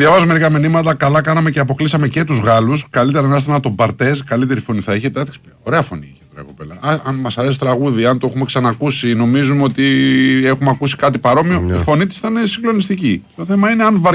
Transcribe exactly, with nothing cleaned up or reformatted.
Διαβάζω μερικά μηνύματα. Καλά κάναμε και αποκλείσαμε και τους Γάλλους. Καλύτερα να είστε τον Μπαρτέζ. Καλύτερη φωνή θα έχετε. Ωραία φωνή είχε τώρα κοπέλα. Α, αν μας αρέσει το τραγούδι, αν το έχουμε ξανακούσει, νομίζουμε ότι έχουμε ακούσει κάτι παρόμοιο. Yeah. Η φωνή της ήταν συγκλονιστική. Το θέμα είναι αν